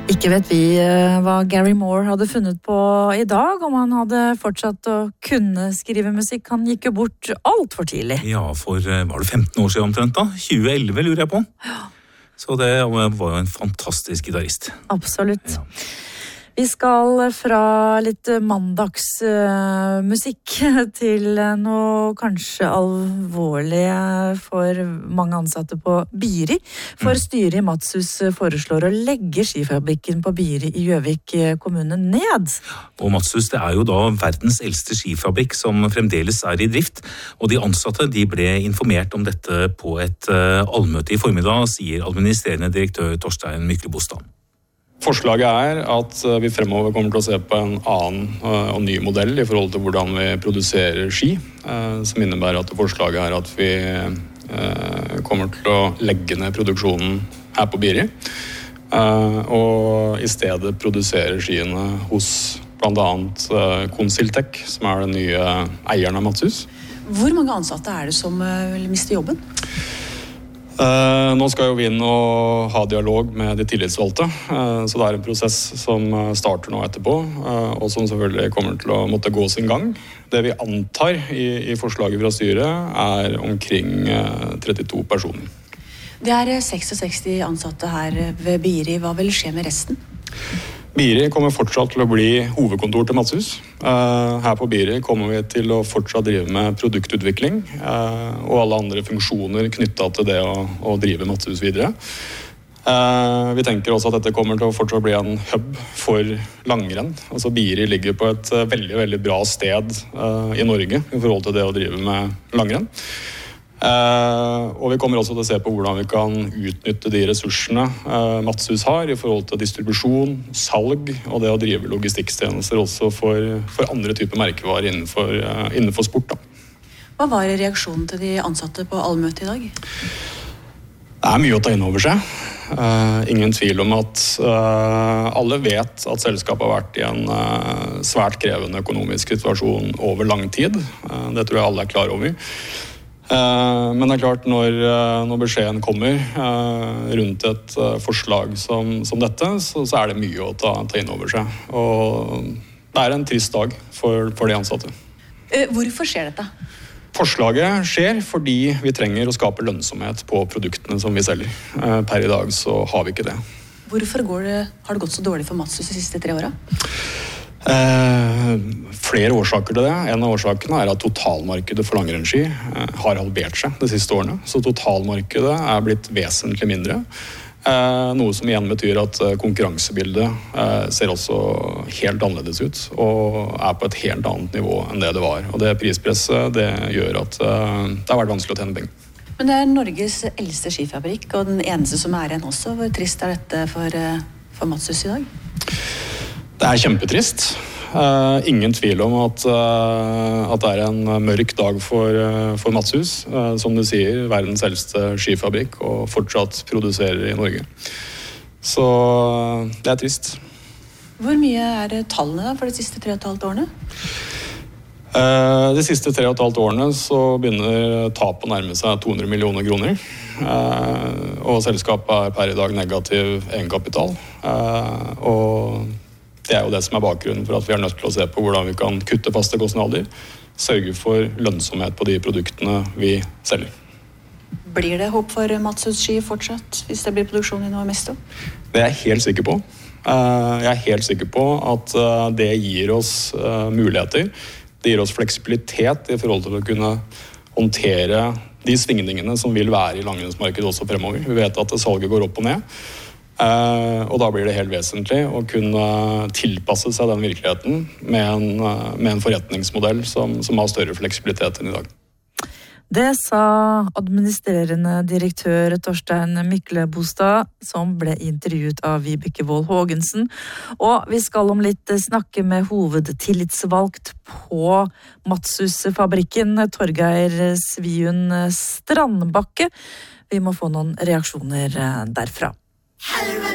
Ikke vet vi hva Gary Moore hadde funnet på I dag, om han hadde fortsatt å kunne skrive musikk. Han gikk jo bort alt for tidlig. Ja, for var det 15 år siden omtrent da? 2011 lurer jeg på. Ja. Så det var jo en fantastisk gitarist. Absolutt. Ja. Vi skal fra litt mandagsmusikk til noe kanskje alvorlig for mange ansatte på Biri. For styret I Matshus foreslår å legge skifabrikken på Biri I Gjøvik kommune ned. Og Matshus, det jo da verdens eldste skifabrikk som fremdeles I drift. Og de ansatte de ble informert om dette på et allmøte I formiddag, sier administrerende direktør Torstein Myklebostad. Forslaget at vi fremover kommer til å se på en annen og ny modell I forhold til hvordan vi produserer ski, som innebærer at forslaget at vi kommer til å legge ned produksjonen her på Biri, og I stedet produsere skiene hos blant annet Consiltech, som den nye eieren av Matshus. Hvor mange ansatte det som vil miste jobben? Nå skal jo vi inn og ha dialog med de tillitsvalgte, så det en prosess som starter nå etterpå, og som selvfølgelig kommer til å måtte gå sin gang. Det vi antar I forslaget fra styret omkring 32 personer. Det 66 ansatte her ved Biri. Hva vil skje med resten? Biri kommer fortsatt til å bli hovedkontor til Matshus. Her på Biri kommer vi til å fortsatt drive med produktutvikling og alle andre funksjoner knyttet til det å drive Matshus videre. Vi tenker også at dette kommer til å fortsatt bli en hub for langrenn. Altså Biri ligger på et veldig, veldig bra sted I Norge I forhold til det å drive med langrenn. Og vi kommer også til å se på hvordan vi kan utnytte de ressursene Matshus har I forhold til distribusjon, salg og det å drive logistikktjenester også for andre typer merkevarer innenfor sport. Hva var reaksjonen til de ansatte på allmøtet I dag? Det mye å ta inn over seg. Ingen tvil om at alle vet at selskapet har vært I en svært krevende økonomisk situasjon over lang tid. Det tror jeg alle klar over. Men det klart når beskjeden kommer rundt et forslag som dette, så det mye å ta inn over seg. Og det en trist dag for de ansatte. Hvorfor skjer dette? Forslaget skjer fordi vi trenger å skape lønnsomhet på produktene som vi selger. Per I dag så har vi ikke det. Hvorfor har det gått så dårlig for Matshus de siste 3 årene? Flere årsaker til det. En av årsakene at totalmarkedet for langrennsski har halvert seg de siste årene. Så totalmarkedet blitt vesentlig mindre. Noe som igjen betyr at konkurransebildet ser også helt annerledes ut og på et helt annet nivå enn det var. Og det prispresset det gjør at det har vært vanskelig å tjene penger. Men det Norges eldste skifabrikk og den eneste som igjen også. Hvor trist dette for Matshus I dag? Det kjempetrist. Ingen tvil om at det en mørk dag for Matshus, som du sier, verdens eldste skifabrikk og fortsatt produserer I Norge. Så det trist. Hvor mye tallene da for de siste 3,5 årene? De siste 3,5 årene så begynner tapet å nærme seg 200 millioner kroner. Og selskapet per I dag negativ egenkapital. Og det jo det som bakgrunnen for at vi nødt til å se på hvordan vi kan kutte faste kostnader, sørge for lønnsomhet på de produktene vi selger. Blir det håp for Matshus ski fortsatt, hvis det blir produksjon I noe mest? Det jeg helt sikker på. Jeg helt sikker på at det gir oss muligheter. Det gir oss fleksibilitet I forhold til å kunne håndtere de svingningene som vil være I langrennsmarkedet også fremover. Vi vet at salget går opp og ned. Og da blir det helt vesentlig å kunne tilpasse seg den virkeligheten med en forretningsmodell som har større fleksibilitet enn I dag. Det sa administrerende direktør Torstein Myklebostad, som ble intervjuet av Vibeke Wold Haagensen. Og vi skal om litt snakke med hovedtillitsvalgt på Matshus-fabrikken, Torgeir Sviun Strandbakke. Vi må få noen reaksjoner derfra.